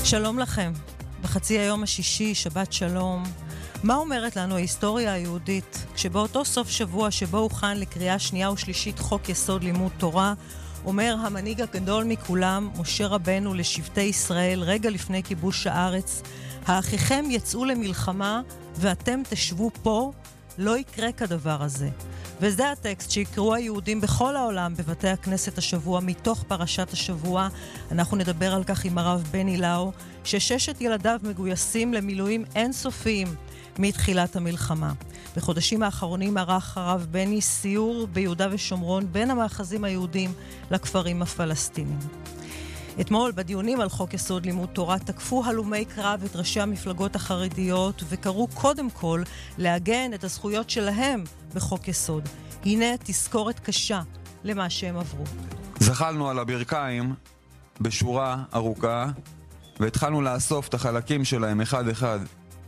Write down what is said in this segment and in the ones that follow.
שלום לכם. בחצי היום השישי, שבת שלום. מה אומרת לנו ההיסטוריה היהודית כשבאותו סוף שבוע שבו הוכן לקריאה שנייה ושלישית חוק יסוד לימוד תורה, אומר המנהיג הגדול מכולם, משה רבנו, לשבטי ישראל רגע לפני כיבוש הארץ, האחיכם יצאו למלחמה ואתם תשבו פה, לא יקרה כדבר הזה. וזה הטקסט שיקראו היהודים בכל העולם בבתי הכנסת השבוע מתוך פרשת השבוע. אנחנו נדבר על כך עם הרב בני לאו, שששת ילדיו מגויסים למילואים אינסופיים מתחילת המלחמה. בחודשים האחרונים ערך הרב בני סיור ביהודה ושומרון בין המאחזים היהודים לכפרים הפלסטינים. אתמול בדיונים על חוק יסוד לימוד תורה תקפו הלומי קרב את ראשי המפלגות החרדיות וקראו קודם כל להגן את הזכויות שלהם בחוק יסוד. הנה תזכורת קשה למה שהם עברו. זחלנו על הברכיים בשורה ארוכה והתחלנו לאסוף את החלקים שלהם אחד אחד.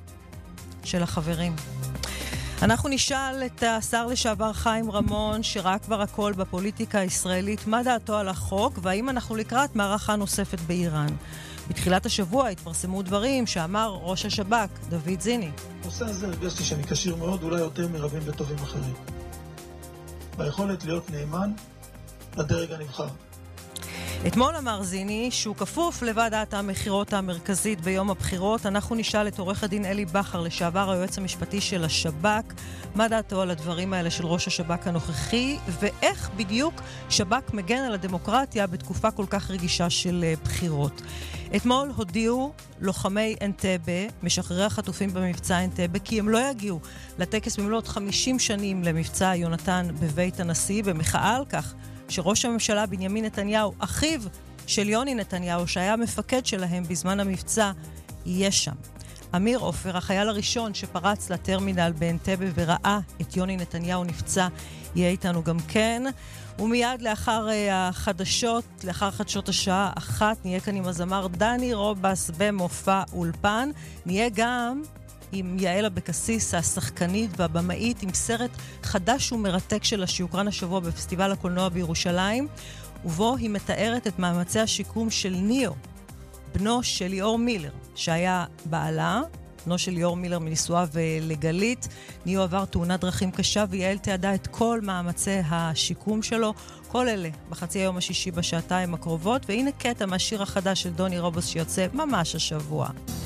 של החברים. אנחנו נשאל את השר לשעבר חיים רמון, שראה כבר הכל בפוליטיקה הישראלית, מה דעתו על החוק, והאם אנחנו לקראת מערכה נוספת באיראן. בתחילת השבוע התפרסמו דברים שאמר ראש השב"כ, דוד זיני. בנושא הזה הרגשתי שאני קשיר מאוד, אולי יותר מרבים וטובים אחרים. ביכולת להיות נאמן לדרג הנבחר. אתמול אמר זיני שהוא כפוף לוועדת המחירות המרכזית ביום הבחירות. אנחנו נשאל את עורך הדין אלי בכר, לשעבר היועץ המשפטי של השב"כ, מה דעתו על הדברים האלה של ראש השב"כ הנוכחי, ואיך בדיוק שב"כ מגן על הדמוקרטיה בתקופה כל כך רגישה של בחירות. אתמול הודיעו לוחמי אנטבה, משחררי החטופים במבצע אנטבה, כי הם לא יגיעו לטקס במלאת 50 שנים למבצע יונתן בבית הנשיא, במחאה על כך שראש הממשלה בנימין נתניהו, אחיו של יוני נתניהו, שהיה מפקד שלהם בזמן המבצע, יהיה שם. אמיר עופר, החייל הראשון שפרץ לטרמינל באנטבה וראה את יוני נתניהו נפצע, יהיה איתנו גם כן. ומיד לאחר החדשות, לאחר חדשות השעה 1, נהיה כאן עם הזמר דני רובס במופע אולפן. נהיה גם עם יעל אבקסיס, השחקנית והבמאית, עם סרט חדש ומרתק שלה שיוקרן השבוע בפסטיבל הקולנוע בירושלים, ובו היא מתארת את מאמצי השיקום של ניאו, בנו של ליאור מילר, שהיה בעלה, בנו של ליאור מילר מנישואיו לגלית. ניאו עבר תאונת דרכים קשה, ויעל תיעדה את כל מאמצי השיקום שלו. כל אלה בחצי היום השישי בשעתיים הקרובות, והנה קטע מהשיר החדש של דוני רובוס שיוצא ממש השבוע.